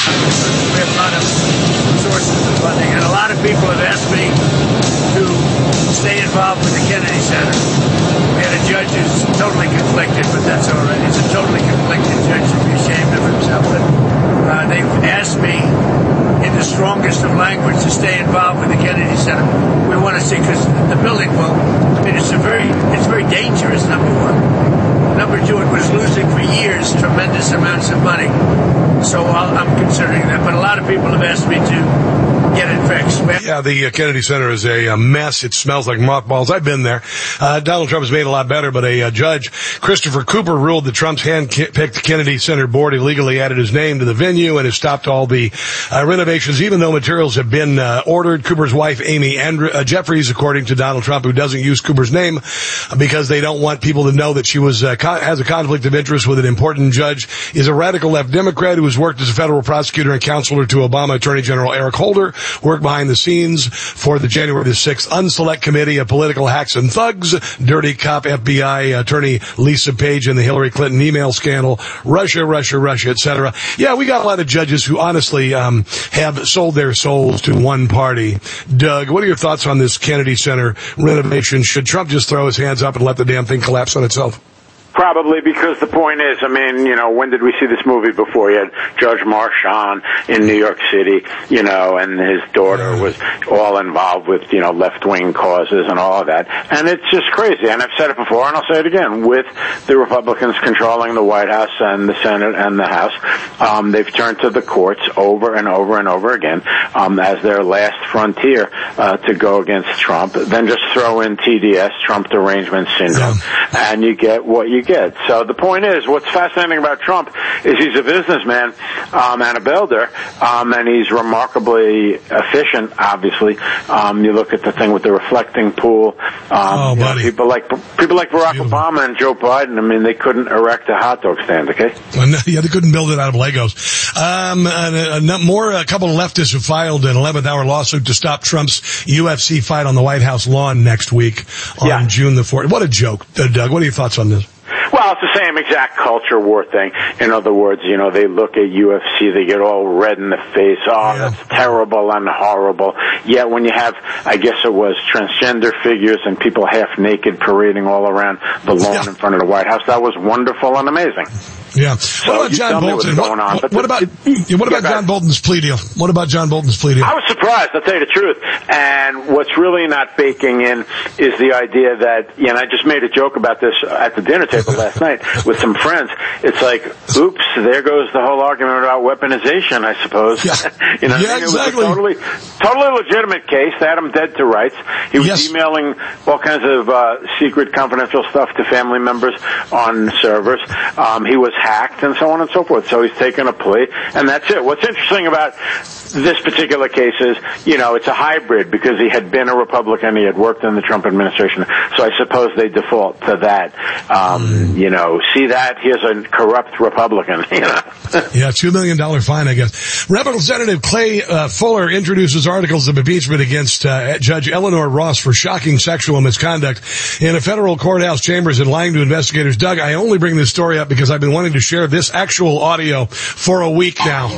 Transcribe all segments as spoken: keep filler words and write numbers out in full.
We have a lot of sources of funding, and a lot of people have asked me to stay involved with the Kennedy Center. We had a judge who's totally conflicted, but that's all right. He's a totally conflicted judge to be ashamed of himself. But uh, they've asked me in the strongest of language to stay involved with the Kennedy Center. We want to see, because the building, well, I mean, it's a very, it's very dangerous, number one. Number two, it was losing for years tremendous amounts of money. So I'll, I'm considering that. But a lot of people have asked me to get it fixed. Yeah, the uh, Kennedy Center is a, a mess. It smells like mothballs. I've been there. Uh, Donald Trump has made it a lot better, but a uh, judge, Christopher Cooper, ruled that Trump's hand-picked Kennedy Center board illegally added his name to the venue and has stopped all the uh, renovations, even though materials have been uh, ordered. Cooper's wife, Amy Andrew, uh, Jeffries, according to Donald Trump, who doesn't use Cooper's name uh, because they don't want people to know that she was uh, con- has a conflict of interest with an important judge, is a radical left Democrat who has worked as a federal prosecutor and counselor to Obama Attorney General Eric Holder, worked behind the scenes for the January the sixth Unselect Committee of Political Hacks and Thugs, dirty cop F B I attorney Lisa Page in the Hillary Clinton email scandal, Russia, Russia, Russia, et cetera. Yeah, we got a lot of judges who honestly um, have sold their souls to one party. Doug, what are your thoughts on this Kennedy Center renovation? Should Trump just throw his hands up and let the damn thing collapse on itself? Probably, because the point is, I mean, you know, when did we see this movie before? You had Judge Marchand in New York City, you know, and his daughter was all involved with, you know, left-wing causes and all of that. And it's just crazy. And I've said it before, and I'll say it again. With the Republicans controlling the White House and the Senate and the House, um, they've turned to the courts over and over and over again um, as their last frontier uh, to go against Trump. Then just throw in T D S, Trump Derangement Syndrome, yeah. and you get what you get. So the point is, what's fascinating about Trump is he's a businessman um, and a builder, um, and he's remarkably efficient, obviously. Um, you look at the thing with the reflecting pool. Um, oh, you know, people like people like Barack Obama and Joe Biden, I mean, they couldn't erect a hot dog stand, okay? Yeah, they couldn't build it out of Legos. Um, a, a, more, a couple of leftists have filed an eleventh hour lawsuit to stop Trump's U F C fight on the White House lawn next week on yeah. June the fourth. What a joke, uh, Doug. What are your thoughts on this? Well, it's the same exact culture war thing. In other words, you know, they look at U F C, they get all red in the face. Oh, yeah. That's terrible and horrible. Yet when you have, I guess it was transgender figures and people half naked parading all around the lawn yeah. in front of the White House, that was wonderful and amazing. Yeah. So what about John Bolton? What, on, what, what about yeah, what about John back. Bolton's plea deal? What about John Bolton's plea deal? I was surprised, I'll tell you the truth. And what's really not baking in is the idea that, you know, I just made a joke about this at the dinner table last night with some friends. It's like, oops, there goes the whole argument about weaponization, I suppose. Yeah, you know, yeah, I mean, exactly. It was a totally, totally legitimate case. They had him dead to rights. He was yes. emailing all kinds of uh, secret, confidential stuff to family members on servers. Um, he was hacked and so on and so forth. So he's taken a plea, and that's it. What's interesting about this particular case is, you know, it's a hybrid because he had been a Republican, he had worked in the Trump administration, so I suppose they default to that. Um, mm. You know, see that? Here's a corrupt Republican, you know. Yeah, two million dollars fine, I guess. Representative Clay uh, Fuller introduces articles of impeachment against uh, Judge Eleanor Ross for shocking sexual misconduct in a federal courthouse chambers and lying to investigators. Doug, I only bring this story up because I've been wanting to share this actual audio for a week now.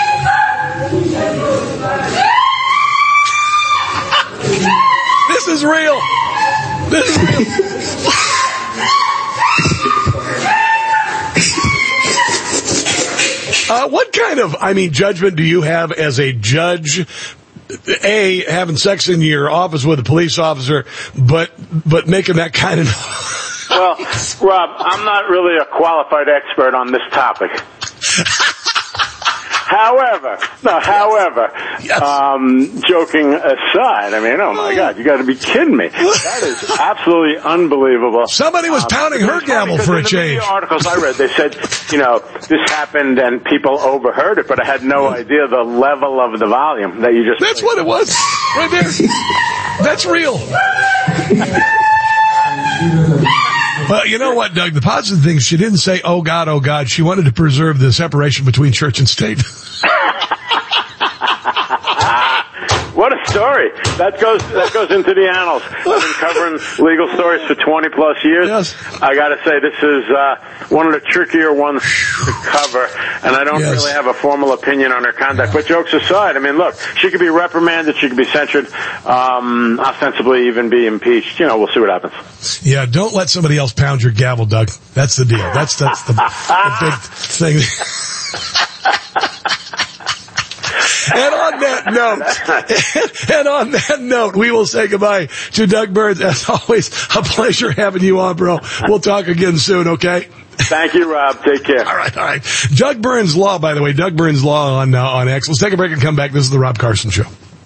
This is real. This is real. Uh, what kind of, I mean, judgment do you have as a judge? A, having sex in your office with a police officer, but but making that kind of... Well, Rob, I'm not really a qualified expert on this topic. However, no, however, yes. um, joking aside, I mean, oh my God, you got to be kidding me. That is absolutely unbelievable. Somebody was pounding um, her gavel for a change. In the articles I read, they said, you know, this happened and people overheard it, but I had no idea the level of the volume that you just... That's what it was, right there. That's real. Well, you know what, Doug? The positive thing is she didn't say, oh, God, oh, God. She wanted to preserve the separation between church and state. What a story. That goes that goes into the annals. I've been covering legal stories for twenty plus years. Yes. I got to say, this is uh, one of the trickier ones to cover, and I don't yes. really have a formal opinion on her conduct. But jokes aside, I mean, look, she could be reprimanded, she could be censured, um, ostensibly even be impeached. You know, we'll see what happens. Yeah, don't let somebody else pound your gavel, Doug. That's the deal. That's that's the, the big thing. And on that note, and on that note, we will say goodbye to Doug Burns. As always, a pleasure having you on, bro. We'll talk again soon, okay? Thank you, Rob. Take care. All right, all right. Doug Burns Law, by the way, Doug Burns Law on uh, on X. Let's take a break and come back. This is the Rob Carson Show.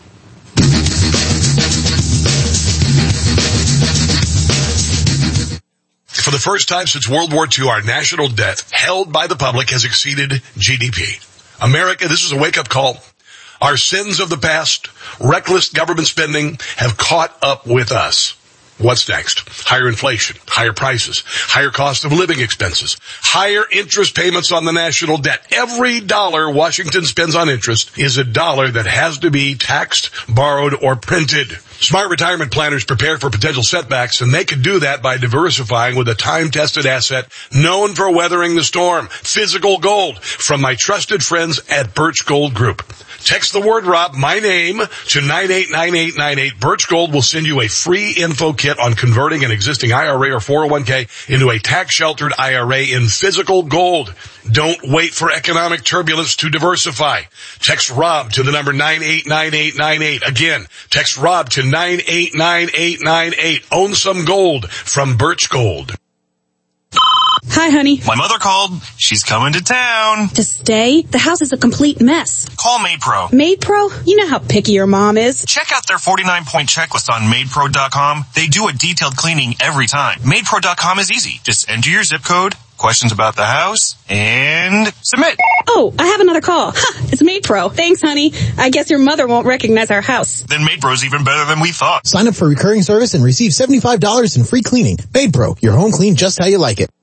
For the first time since World War Two, our national debt held by the public has exceeded G D P. America, this is a wake-up call. Our sins of the past, reckless government spending, have caught up with us. What's next? Higher inflation, higher prices, higher cost of living expenses, higher interest payments on the national debt. Every dollar Washington spends on interest is a dollar that has to be taxed, borrowed, or printed. Smart retirement planners prepare for potential setbacks, and they can do that by diversifying with a time-tested asset known for weathering the storm, physical gold, from my trusted friends at Birch Gold Group. Text the word Rob, my name, to nine eight nine eight nine eight. Birch Gold will send you a free info kit on converting an existing I R A or four oh one k into a tax-sheltered I R A in physical gold. Don't wait for economic turbulence to diversify. Text Rob to the number nine eight nine eight nine eight. Again, text Rob to nine eight nine eight nine eight. Own some gold from Birch Gold. Hi, honey. My mother called. She's coming to town. To stay? The house is a complete mess. Call MaidPro. MaidPro? You know how picky your mom is. Check out their forty-nine point checklist on Maid Pro dot com. They do a detailed cleaning every time. Maid Pro dot com is easy. Just enter your zip code, questions about the house, and submit. Oh, I have another call. Ha, it's MaidPro. Thanks, honey. I guess your mother won't recognize our house. Then MaidPro's even better than we thought. Sign up for recurring service and receive seventy-five dollars in free cleaning. MaidPro, your home clean just how you like it.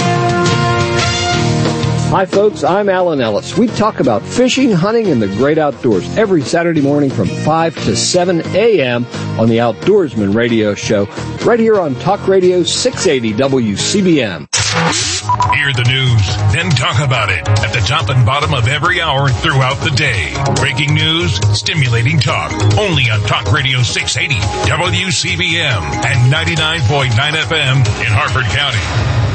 Hi folks, I'm Alan Ellis. We talk about fishing, hunting, and the great outdoors every Saturday morning from five to seven a.m. on the Outdoorsman Radio Show, right here on Talk Radio six eighty W C B M. Hear the news, then talk about it at the top and bottom of every hour throughout the day. Breaking news, stimulating talk, only on Talk Radio six eighty W C B M and ninety-nine point nine F M in Harford County.